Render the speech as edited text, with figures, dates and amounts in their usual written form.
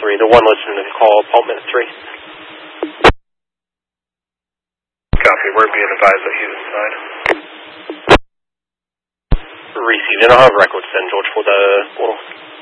3. The one listening to the call, Paul minute 3. Copy. We're being advised that he's inside. Received. And I'll have records then, George, for the portal.